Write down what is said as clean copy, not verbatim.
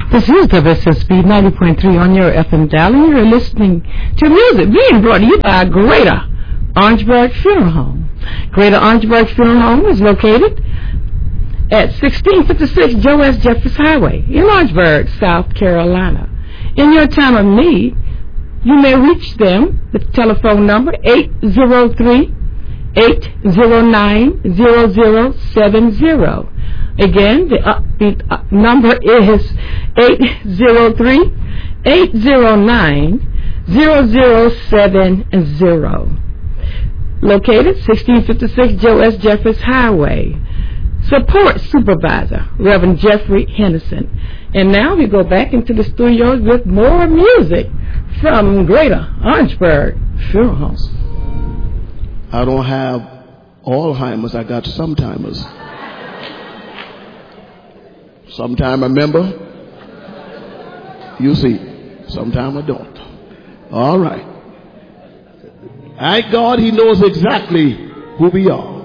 This is WSS Speed 90.3 on your FM dial, and you're listening to music being brought to you by Greater Orangeburg Funeral Home. Greater Orangeburg Funeral Home is located at 1656 Joe S. Jeffers Highway in Orangeburg, South Carolina. In your time of need, you may reach them with the telephone number 803-809-0070. Again, the number is 803-809-0070. Located 1656 Joe S. Jeffers Highway. Support Supervisor, Reverend Jeffrey Henderson. And now we go back into the studios with more music from Greater Orangeburg Funeral Home. I don't have Alzheimer's, I got sometimers. Sometime I remember, you see, sometime I don't. All right. Thank God he knows exactly who we are.